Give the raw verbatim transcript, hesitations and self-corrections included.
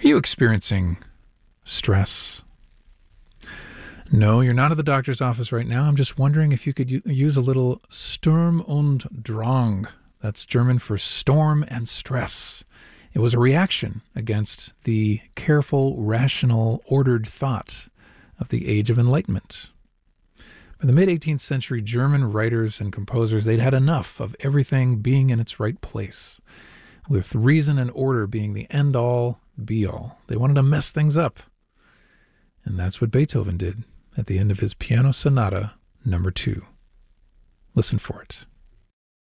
Are you experiencing stress? No, you're not at the doctor's office right now. I'm just wondering if you could u- use a little Sturm und Drang. That's German for storm and stress. It was a reaction against the careful, rational, ordered thought of the Age of Enlightenment. In the mid-eighteenth century, German writers and composers, they'd had enough of everything being in its right place, with reason and order being the end-all, be-all. They wanted to mess things up. And that's what Beethoven did at the end of his Piano Sonata number two. Listen for it.